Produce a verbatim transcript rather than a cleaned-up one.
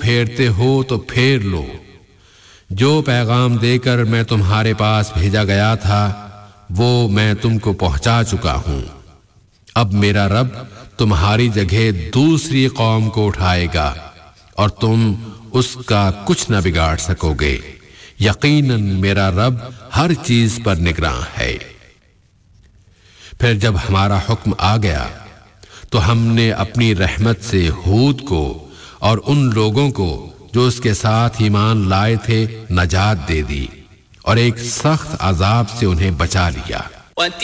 फेरते हो तो फेर लो। जो पैगाम देकर मैं तुम्हारे पास भेजा गया था वो मैं तुमको पहुंचा चुका हूं। अब मेरा रब तुम्हारी जगह दूसरी कौम को उठाएगा और तुम उसका कुछ न बिगाड़ सकोगे। यकीनन मेरा रब हर चीज पर निगरान है। फिर जब हमारा हुक्म आ गया तो हमने अपनी रहमत से हूद को और उन लोगों को जो उसके साथ ईमान लाए थे नजात दे दी और एक सख्त अजाब से उन्हें बचा लिया।